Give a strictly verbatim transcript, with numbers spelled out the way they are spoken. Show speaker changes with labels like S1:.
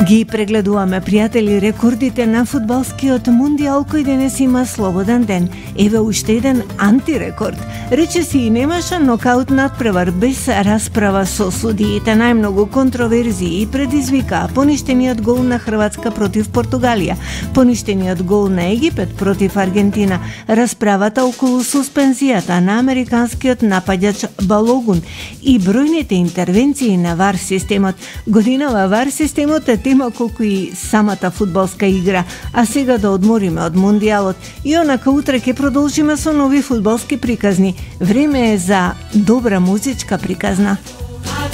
S1: Ги прегледуваме, пријатели, рекордите на фудбалскиот мундијал кој денес има слободен ден. Еве уште еден антирекорд. Рече си и немаше нокаут надпревар без расправа со судиите. Најмногу контроверзии предизвика поништениот гол на Хрватска против Португалија, поништениот гол на Египет против Аргентина, расправата околу суспензијата на американскиот напаѓач Балогун и бројните интервенции на вар системот. Годинава вар системот е тема колку и самата фудбалска игра, а сега да одмориме од мундијалот и онака утре ќе продолжиме со нови фудбалски приказни. Време е за добра музичка приказна.